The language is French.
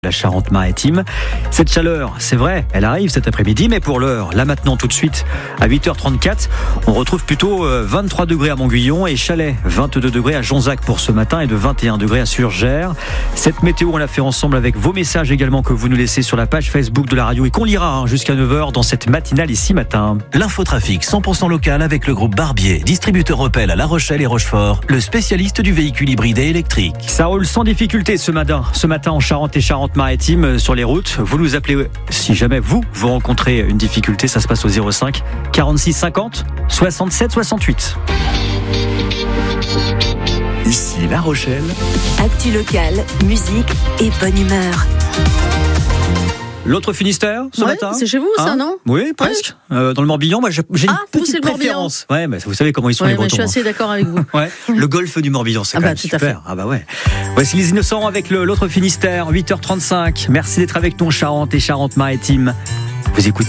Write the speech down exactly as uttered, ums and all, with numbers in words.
La Charente-Maritime. Cette chaleur, c'est vrai, elle arrive cet après-midi, mais pour l'heure, là maintenant tout de suite, à huit heures trente-quatre, on retrouve plutôt vingt-trois degrés à Montguyon et Chalais, vingt-deux degrés à Jonzac pour ce matin et de vingt et un degrés à Surgères. Cette météo, on l'a fait ensemble avec vos messages également que vous nous laissez sur la page Facebook de la radio et qu'on lira hein, jusqu'à neuf heures dans cette matinale ici matin. L'infotrafic cent pour cent local avec le groupe Barbier, distributeur Opel à La Rochelle et Rochefort, le spécialiste du véhicule hybride et électrique. Ça roule sans difficulté ce matin, ce matin en Charente et Charente-Maritime sur les routes. Vous nous appelez si jamais vous, vous rencontrez une difficulté. Ça se passe au zéro cinq quarante-six cinquante soixante-sept soixante-huit. Ici La Rochelle. Actu locale, musique et bonne humeur. L'autre Finistère ce ouais, matin. C'est chez vous ça, hein non? Oui, presque. Ouais. Euh, dans le Morbihan, moi j'ai, j'ai ah, une vous, petite préférence. Ouais, mais vous savez comment ils sont ouais, les Bretons. Je suis assez d'accord avec vous. Ouais. Le golfe du Morbihan, c'est ah quand bah, même tout super. À fait. Ah bah ouais. Voici les Innocents avec le, l'autre Finistère, huit heures trente-cinq. Merci d'être avec nous Charente et Charente-Maritime. Vous écoutez